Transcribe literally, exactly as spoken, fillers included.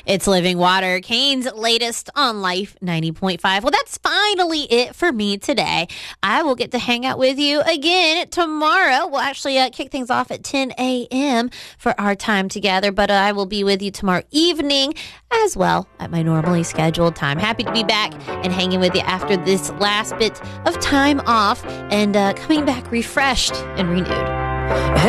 It's Living Water, Kane's latest on Life ninety point five. Well, that's finally it for me today. I will get to hang out with you again tomorrow. We'll actually uh, kick things off at ten a.m. for our time together, but uh, I will be with you tomorrow evening as well at my normally scheduled time. Happy to be back and hanging with you after this last bit of time off and uh, coming back refreshed and renewed.